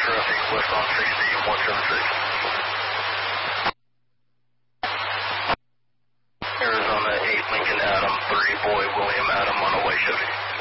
traffic west on 60 and 176. Arizona 8 Lincoln Adam 3 Boy William Adam on a way Chevy.